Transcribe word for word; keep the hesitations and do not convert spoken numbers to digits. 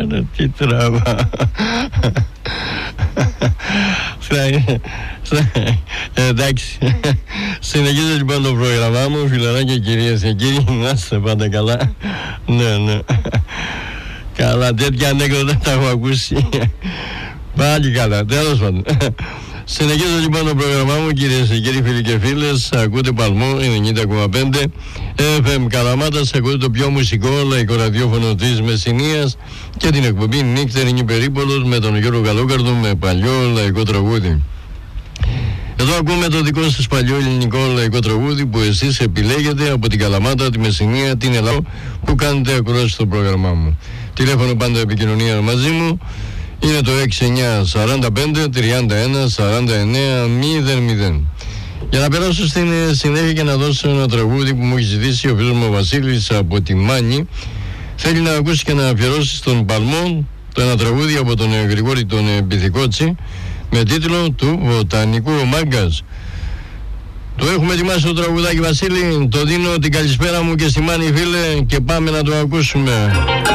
Άρα τι τραβά. Εντάξει, συνεχίζω λοιπόν το πρόγραμμά μου, φιλαράκια κυρίες και κύριοι, να είστε πάντα καλά. Ναι, ναι. Καλά, τέτοια ανέκδοτα τα έχω ακούσει. Πάλι καλά, τέλος πάντων. Συνεχίζω λοιπόν το πρόγραμμά μου, κυρίες και κύριοι, φίλοι και φίλες. Ακούτε Παλμό ενενήντα κόμμα πέντε εφ εμ Καλαμάτας. Ακούτε το πιο μουσικό λαϊκό ραδιόφωνο της Μεσσηνίας και την εκπομπή Νύχτερινή Περίπολος με τον Γιώργο Καλόκαρδο με παλιό λαϊκό τραγούδι. Εδώ ακούμε το δικό σας παλιό ελληνικό λαϊκό τραγούδι που εσείς επιλέγετε από την Καλαμάτα, τη Μεσσηνία, την Ελλάδα που κάνετε ακρόαση στο πρόγραμμά μου. Τηλέφωνο πάντα επικοινωνία μαζί μου είναι το έξι εννιά σαράντα πέντε τριάντα ένα σαράντα εννέα μηδέν μηδέν. Για να περάσω στην συνέχεια και να δώσω ένα τραγούδι που μου έχει ζητήσει ο φίλος μου ο Βασίλης από τη Μάνη. Θέλει να ακούσει και να αφιερώσει στον Παλμό το ένα τραγούδι από τον Γρηγόρη τον Πυθικότσι με τίτλο «Του Βοτανικού Μάγκας». Το έχουμε ετοιμάσει το τραγουδάκι, Βασίλη, το δίνω την καλησπέρα μου και στη Μάνη, φίλε, και πάμε να το ακούσουμε.